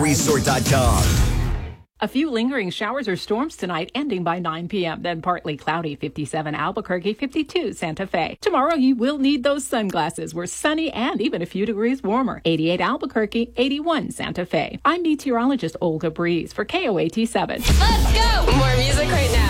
Resort.com. A few lingering showers or storms tonight, ending by 9 p.m. Then partly cloudy, 57 Albuquerque, 52 Santa Fe. Tomorrow you will need those sunglasses. We're sunny and even a few degrees warmer. 88 Albuquerque, 81 Santa Fe. I'm meteorologist Olga Breeze for KOAT 7. Let's go! More music right now.